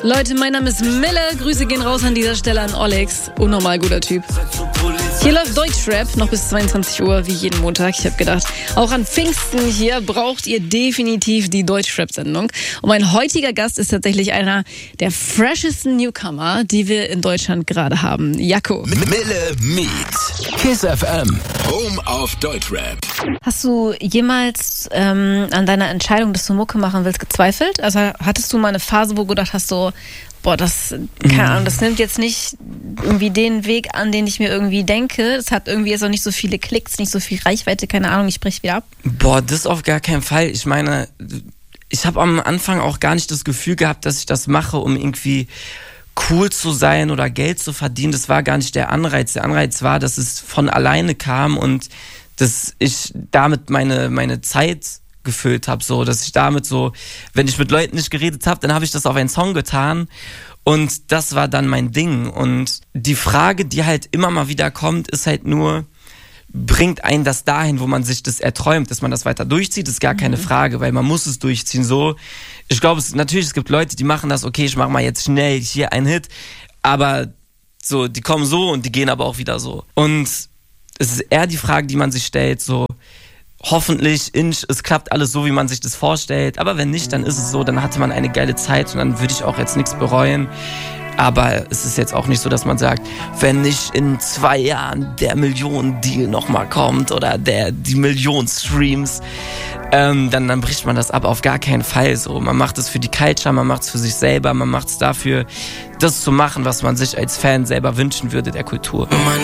Leute, mein Name ist Mille. Grüße gehen raus an dieser Stelle an Olex. Unnormal guter Typ. Hier läuft Deutschrap noch bis 22 Uhr, wie jeden Montag. Ich habe gedacht, auch an Pfingsten hier braucht ihr definitiv die Deutschrap-Sendung. Und mein heutiger Gast ist tatsächlich einer der freshesten Newcomer, die wir in Deutschland gerade haben. Jaco. Mille Meet. Kiss FM. Home auf Deutschrap. Hast du jemals an deiner Entscheidung, dass du Mucke machen willst, gezweifelt? Also hattest du mal eine Phase, wo du gedacht hast, so, boah, keine Ahnung, das nimmt jetzt nicht irgendwie den Weg an, den ich mir irgendwie denke. Es hat irgendwie jetzt auch nicht so viele Klicks, nicht so viel Reichweite, keine Ahnung, ich brech wieder ab. Boah, das auf gar keinen Fall. Ich meine, ich habe am Anfang auch gar nicht das Gefühl gehabt, dass ich das mache, um irgendwie cool zu sein oder Geld zu verdienen. Das war gar nicht der Anreiz. Der Anreiz war, dass es von alleine kam und dass ich damit meine Zeit gefüllt habe, so, dass ich damit so, wenn ich mit Leuten nicht geredet habe, dann habe ich das auf einen Song getan und das war dann mein Ding. Und die Frage, die halt immer mal wieder kommt, ist halt nur, bringt einen das dahin, wo man sich das erträumt, dass man das weiter durchzieht, ist gar keine Frage, weil man muss es durchziehen, so. Ich glaube, es gibt Leute, die machen das, okay, ich mache mal jetzt schnell hier einen Hit, aber so, die kommen so und die gehen aber auch wieder so. Und es ist eher die Frage, die man sich stellt, so, hoffentlich, es klappt alles so, wie man sich das vorstellt. Aber wenn nicht, dann ist es so, dann hatte man eine geile Zeit und dann würde ich auch jetzt nichts bereuen. Aber es ist jetzt auch nicht so, dass man sagt, wenn nicht in 2 Jahren der Millionen-Deal nochmal kommt oder die Millionen Streams, dann bricht man das ab, auf gar keinen Fall so. Man macht es für die Culture, man macht es für sich selber, man macht es dafür, das zu machen, was man sich als Fan selber wünschen würde, der Kultur. Meine